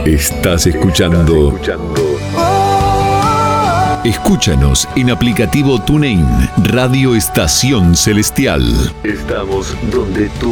Estás escuchando. Escúchanos en aplicativo TuneIn, Radio Estación Celestial. Estamos donde tú